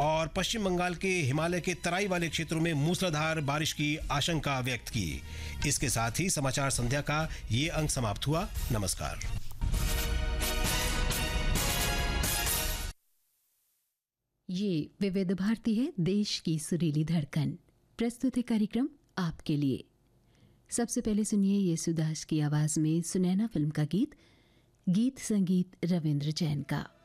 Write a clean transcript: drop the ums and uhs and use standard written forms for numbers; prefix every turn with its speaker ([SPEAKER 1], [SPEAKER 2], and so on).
[SPEAKER 1] और पश्चिम बंगाल के हिमालय के तराई वाले क्षेत्रों में मूसलाधार बारिश की आशंका व्यक्त की। इसके साथ ही समाचार संध्या का ये अंक समाप्त हुआ। नमस्कार।
[SPEAKER 2] ये विविध भारती है, देश की सुरीली धड़कन। प्रस्तुत है कार्यक्रम आपके लिए। सबसे पहले सुनिए येसुदास की आवाज में सुनैना फिल्म का गीत संगीत रविंद्र जैन का।